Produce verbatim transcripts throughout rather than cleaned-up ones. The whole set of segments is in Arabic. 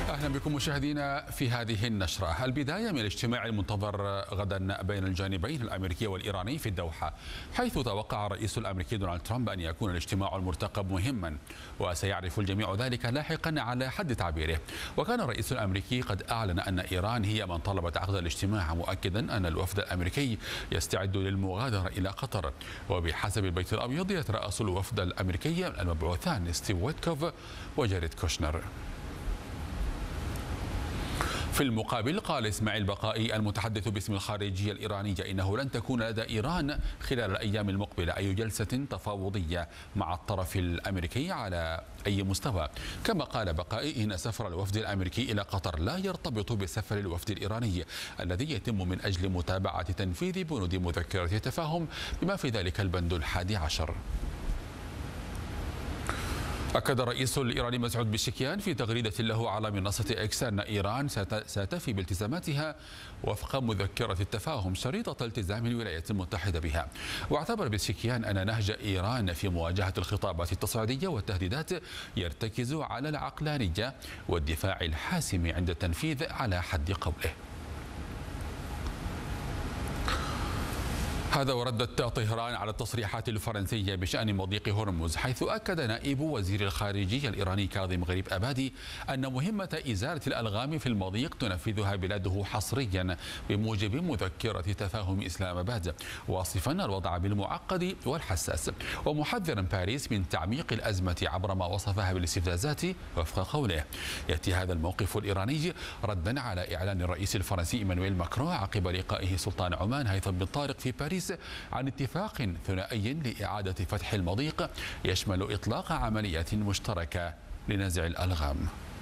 أهلا بكم مشاهدينا في هذه النشرة. البداية من الاجتماع المنتظر غدا بين الجانبين الأمريكي والإيراني في الدوحة، حيث توقع الرئيس الأمريكي دونالد ترامب أن يكون الاجتماع المرتقب مهما، وسيعرف الجميع ذلك لاحقا على حد تعبيره. وكان الرئيس الأمريكي قد أعلن أن إيران هي من طلبت عقد الاجتماع، مؤكدا أن الوفد الأمريكي يستعد للمغادرة إلى قطر. وبحسب البيت الأبيض يترأس الوفد الأمريكي المبعوثان ستيف ويتكوف وجاريد كوشنر. في المقابل قال إسماعيل بقائي المتحدث باسم الخارجية الإيرانية إنه لن تكون لدى إيران خلال الأيام المقبلة أي جلسة تفاوضية مع الطرف الأمريكي على أي مستوى. كما قال بقائي إن سفر الوفد الأمريكي إلى قطر لا يرتبط بسفر الوفد الإيراني الذي يتم من أجل متابعة تنفيذ بنود مذكرة التفاهم بما في ذلك البند الحادي عشر. أكد الرئيس الإيراني مسعود بشكيان في تغريدة له على منصة إكس أن إيران ستفي بالتزاماتها وفق مذكرة التفاهم شريطة التزام الولايات المتحدة بها. واعتبر بشكيان أن نهج إيران في مواجهة الخطابات التصعيدية والتهديدات يرتكز على العقلانية والدفاع الحاسم عند التنفيذ على حد قوله. هذا وردت طهران على التصريحات الفرنسية بشأن مضيق هرمز، حيث أكد نائب وزير الخارجية الإيراني كاظم غريب أبادي أن مهمة إزالة الألغام في المضيق تنفذها بلاده حصريا بموجب مذكرة تفاهم إسلام آباد، واصفا الوضع بالمعقد والحساس، ومحذرا باريس من تعميق الأزمة عبر ما وصفها بالاستفزازات. وفق قوله يأتي هذا الموقف الإيراني ردا على إعلان الرئيس الفرنسي إيمانويل ماكرون عقب لقائه سلطان عمان هيثم بن طارق في باريس عن اتفاق ثنائي لإعادة فتح المضيق يشمل إطلاق عمليات مشتركة لنزع الألغام.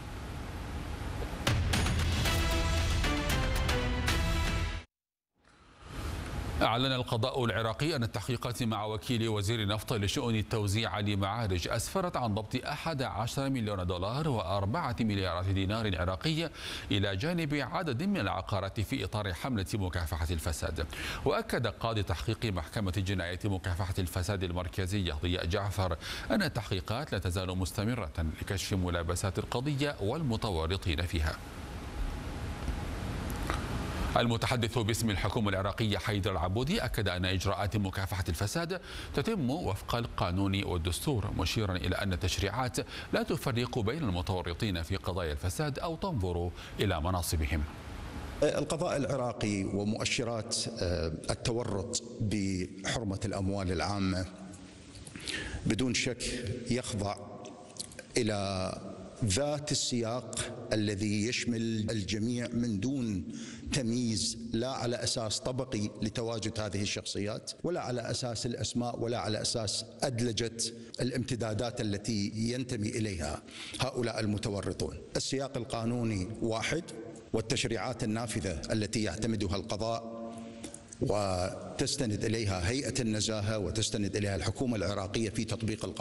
أعلن القضاء العراقي أن التحقيقات مع وكيل وزير النفط لشؤون التوزيع علي معارج أسفرت عن ضبط أحد عشر مليون دولار وأربعة مليارات دينار عراقية إلى جانب عدد من العقارات في إطار حملة مكافحة الفساد. وأكد قاضي تحقيق محكمة جناية مكافحة الفساد المركزية ضياء جعفر أن التحقيقات لا تزال مستمرة لكشف ملابسات القضية والمتورطين فيها. المتحدث باسم الحكومة العراقية حيدر العبودي أكد أن إجراءات مكافحة الفساد تتم وفق القانون والدستور، مشيرا إلى أن التشريعات لا تفرق بين المتورطين في قضايا الفساد أو تنظر إلى مناصبهم. القضاء العراقي ومؤشرات التورط بحرمة الأموال العامة بدون شك يخضع إلى ذات السياق الذي يشمل الجميع من دون تمييز، لا على أساس طبقي لتواجد هذه الشخصيات ولا على أساس الأسماء ولا على أساس أدلجة الامتدادات التي ينتمي إليها هؤلاء المتورطون. السياق القانوني واحد، والتشريعات النافذة التي يعتمدها القضاء وتستند إليها هيئة النزاهة وتستند إليها الحكومة العراقية في تطبيق القانون